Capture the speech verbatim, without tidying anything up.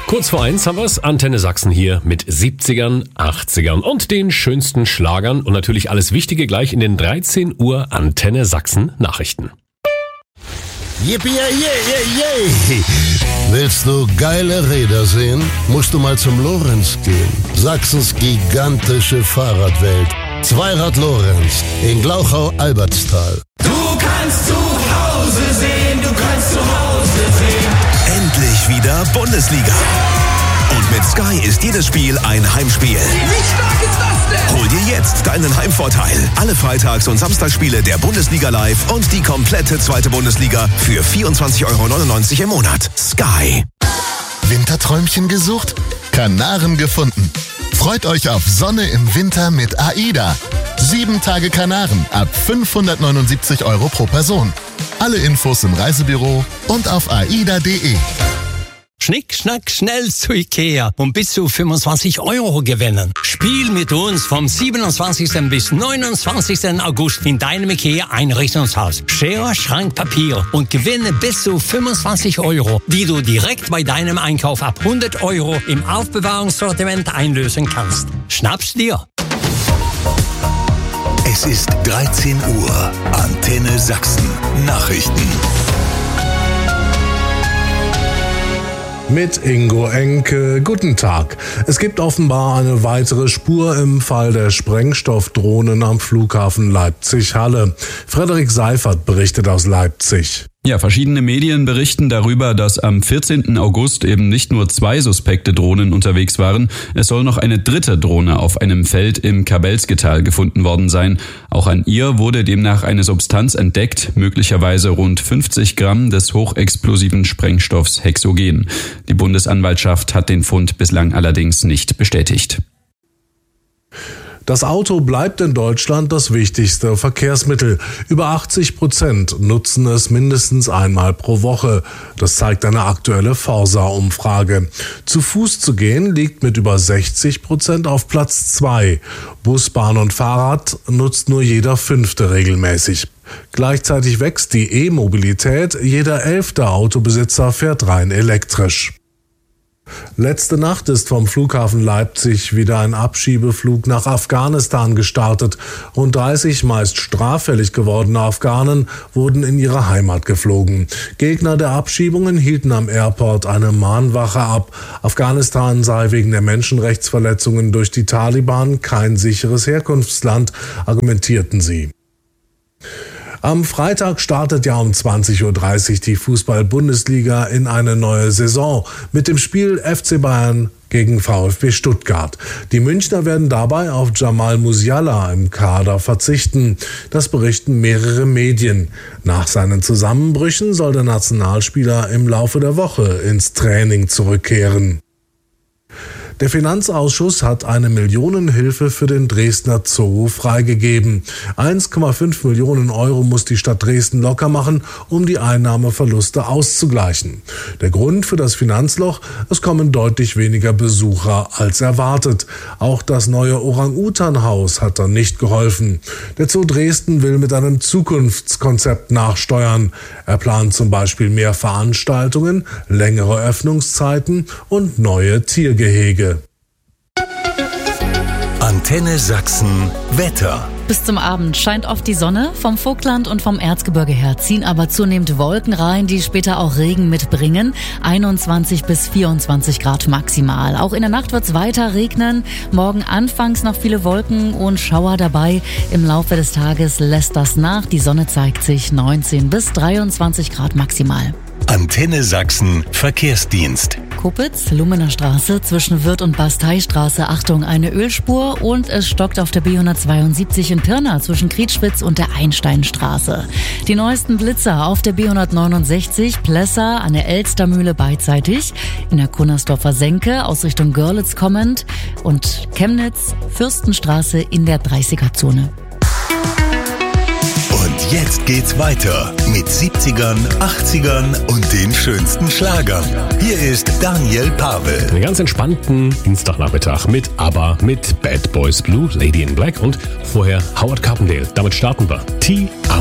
Kurz vor eins haben wir's. Antenne Sachsen hier mit siebzigern, achtzigern und den schönsten Schlagern und natürlich alles Wichtige gleich in den dreizehn Uhr Antenne Sachsen Nachrichten. Yippie, yeah, yeah, yeah. Willst du geile Räder sehen? Musst du mal zum Lorenz gehen. Sachsens gigantische Fahrradwelt. Zweirad Lorenz in Glauchau-Albertstal. Du kannst zu Hause sehen, du kannst zu Hause sehen. Endlich wieder Bundesliga. Und mit Sky ist jedes Spiel ein Heimspiel. Wie stark ist das denn? Hol dir jetzt deinen Heimvorteil. Alle Freitags- und Samstagsspiele der Bundesliga live und die komplette zweite Bundesliga für vierundzwanzig Euro neunundneunzig im Monat. Sky. Winterträumchen gesucht? Kanaren gefunden. Freut euch auf Sonne im Winter mit AIDA. Sieben Tage Kanaren ab fünfhundertneunundsiebzig Euro pro Person. Alle Infos im Reisebüro und auf aida punkt de. Schnick, schnack, schnell zu Ikea und bis zu fünfundzwanzig Euro gewinnen. Spiel mit uns vom siebenundzwanzigsten bis neunundzwanzigsten August in deinem Ikea-Einrichtungshaus. Schere, Schrank, Papier und gewinne bis zu fünfundzwanzig Euro, die du direkt bei deinem Einkauf ab hundert Euro im Aufbewahrungssortiment einlösen kannst. Schnapp's dir! Es ist dreizehn Uhr. Antenne Sachsen. Nachrichten. Mit Ingo Enke. Guten Tag. Es gibt offenbar eine weitere Spur im Fall der Sprengstoffdrohnen am Flughafen Leipzig-Halle. Frederik Seifert berichtet aus Leipzig. Ja, verschiedene Medien berichten darüber, dass am vierzehnten August eben nicht nur zwei suspekte Drohnen unterwegs waren. Es soll noch eine dritte Drohne auf einem Feld im Kabelsketal gefunden worden sein. Auch an ihr wurde demnach eine Substanz entdeckt, möglicherweise rund fünfzig Gramm des hochexplosiven Sprengstoffs Hexogen. Die Bundesanwaltschaft hat den Fund bislang allerdings nicht bestätigt. Das Auto bleibt in Deutschland das wichtigste Verkehrsmittel. Über achtzig Prozent nutzen es mindestens einmal pro Woche. Das zeigt eine aktuelle Forsa-Umfrage. Zu Fuß zu gehen liegt mit über sechzig Prozent auf Platz zwei. Bus, Bahn und Fahrrad nutzt nur jeder Fünfte regelmäßig. Gleichzeitig wächst die E-Mobilität. Jeder elfte Autobesitzer fährt rein elektrisch. Letzte Nacht ist vom Flughafen Leipzig wieder ein Abschiebeflug nach Afghanistan gestartet. Rund dreißig meist straffällig gewordene Afghanen wurden in ihre Heimat geflogen. Gegner der Abschiebungen hielten am Airport eine Mahnwache ab. Afghanistan sei wegen der Menschenrechtsverletzungen durch die Taliban kein sicheres Herkunftsland, argumentierten sie. Am Freitag startet ja um zwanzig Uhr dreißig die Fußball-Bundesliga in eine neue Saison mit dem Spiel F C Bayern gegen VfB Stuttgart. Die Münchner werden dabei auf Jamal Musiala im Kader verzichten. Das berichten mehrere Medien. Nach seinen Zusammenbrüchen soll der Nationalspieler im Laufe der Woche ins Training zurückkehren. Der Finanzausschuss hat eine Millionenhilfe für den Dresdner Zoo freigegeben. eins Komma fünf Millionen Euro muss die Stadt Dresden locker machen, um die Einnahmeverluste auszugleichen. Der Grund für das Finanzloch: es kommen deutlich weniger Besucher als erwartet. Auch das neue Orang-Utan-Haus hat dann nicht geholfen. Der Zoo Dresden will mit einem Zukunftskonzept nachsteuern. Er plant zum Beispiel mehr Veranstaltungen, längere Öffnungszeiten und neue Tiergehege. Antenne Sachsen Wetter. Bis zum Abend scheint oft die Sonne. Vom Vogtland und vom Erzgebirge her ziehen aber zunehmend Wolken rein, die später auch Regen mitbringen. einundzwanzig bis vierundzwanzig Grad maximal. Auch in der Nacht wird es weiter regnen. Morgen anfangs noch viele Wolken und Schauer dabei. Im Laufe des Tages lässt das nach. Die Sonne zeigt sich. neunzehn bis dreiundzwanzig Grad maximal. Antenne Sachsen Verkehrsdienst. Kuppitz, Lumener Straße zwischen Wirth und Basteistraße. Achtung, eine Ölspur und es stockt auf der B hundertzweiundsiebzig in Pirna zwischen Krietschwitz und der Einsteinstraße. Die neuesten Blitzer auf der B hundertneunundsechzig, Plessa an der Elstermühle beidseitig, in der Kunnersdorfer Senke aus Richtung Görlitz kommend und Chemnitz, Fürstenstraße in der dreißiger-Zone. Und jetzt geht's weiter mit siebzigern, achtzigern und den schönsten Schlagern. Hier ist Daniel Pavel. Einen ganz entspannten Dienstagnachmittag mit ABBA, mit Bad Boys Blue, Lady in Black und vorher Howard Carpendale. Damit starten wir. T